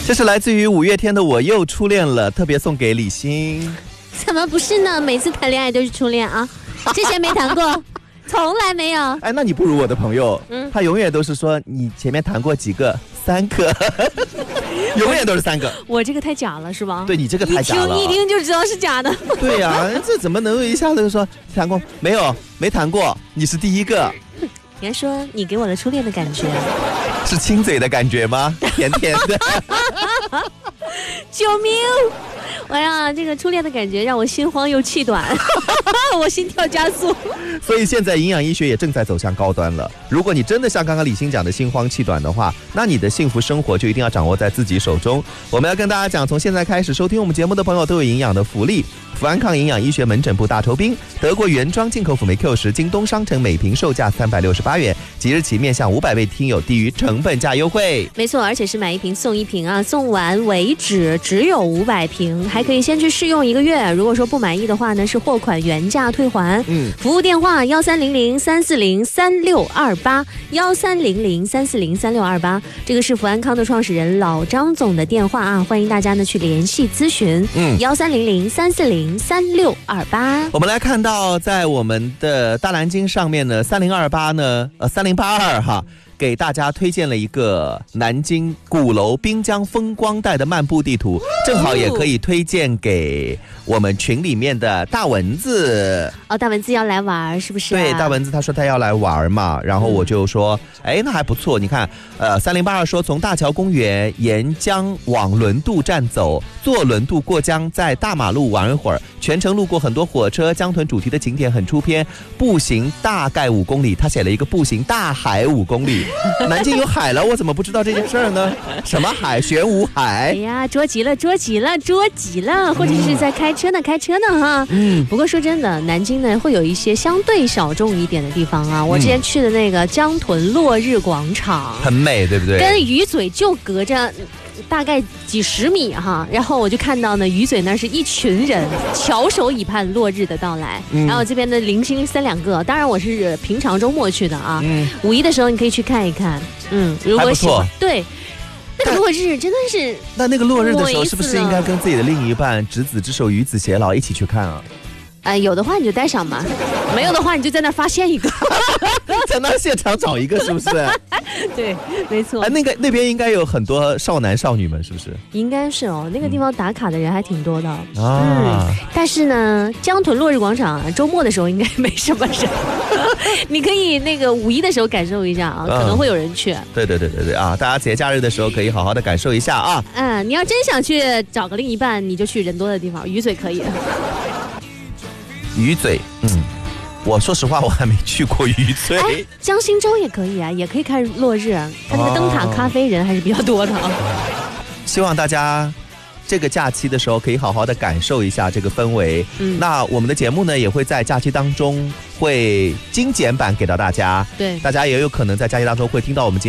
这是来自于五月天的《我又初恋了》，特别送给李欣。 怎么不是呢？每次谈恋爱都是初恋啊，之前没谈过，从来没有。 哎，那你不如我的朋友，他永远都是说你前面谈过几个，3个，永远都是3个。 我这个太假了是吧？ 对，你这个太假了， 一听就知道是假的。 对呀、这怎么能一下子就说谈过没有？没谈过，你是第一个。 你还说你给我的初恋的感觉是亲嘴的感觉吗？甜甜的。 救命！哎呀，这个初恋的感觉让我心慌又气短，我心跳加速。 所以现在营养医学也正在走向高端了。如果你真的像刚刚李欣讲的心慌气短的话，那你的幸福生活就一定要掌握在自己手中。我们要跟大家讲，从现在开始收听我们节目的朋友都有营养的福利。福安康营养医学门诊部大酬宾，德国原装进口辅酶 Q10，京东商城每瓶售价368元，即日起面向500位听友低于成本价优惠。 没错，而且是买1瓶送1瓶啊，送完为止，只有500瓶，还可以先去试用1个月。如果说不满意的话呢，是货款原价退还。服务电话1300-340-3628，1300-340-3628，这个是福安康的创始人老张总的电话啊，欢迎大家呢去联系咨询。1300-340-3628。 我们来看到，在我们的大蓝鲸上面呢，3028呢，3082哈。给大家推荐了一个南京鼓楼滨江风光带的漫步地图，正好也可以推荐给我们群里面的大蚊子。 哦，大蚊子要来玩是不是、啊？ 对，大蚊子他说他要来玩嘛，然后我就说，哎，那还不错。你看，3082说从大桥公园沿江往轮渡站走，坐轮渡过江，在大马路玩一会儿，全程路过很多火车，江豚主题的景点很出片，步行大概5公里。他写了一个步行大海5公里。南京有海了，我怎么不知道这件事儿呢？什么海？玄武海。 哎呀，捉急了，或者是在开车呢哈。不过说真的，南京呢会有一些相对小众一点的地方啊。我之前去的那个江豚落日广场， 很美，对不对？ 跟鱼嘴就隔着大概几十米哈，然后我就看到呢，鱼嘴那是一群人翘首以盼落日的到来。然后这边的零星3、2个，当然我是平常周末去的啊。5一的时候你可以去看一看。如果喜欢，对，那个落日真的是。 那个落日的时候，是不是应该跟自己的另一半执子之手，与子偕老，一起去看啊？ 有的话你就带上嘛，没有的话你就在那儿发现一个， 在那现场找一个，是不是？ 对，没错。 那边应该有很多少男少女们，是不是？ 应该是哦，那个地方打卡的人还挺多的但是呢，江豚落日广场周末的时候应该没什么人，你可以那个5一的时候感受一下啊，可能会有人去。 对啊，大家节假日的时候可以好好的感受一下啊。 你要真想去找个另一半，你就去人多的地方，鱼嘴可以。 鱼嘴，我说实话我还没去过鱼嘴。 江心洲也可以啊，也可以看落日。它那个灯塔咖啡人还是比较多的啊。 希望大家这个假期的时候可以好好的感受一下这个氛围。那我们的节目呢也会在假期当中会精简版给到大家。 对， 大家也有可能在假期当中会听到我们今天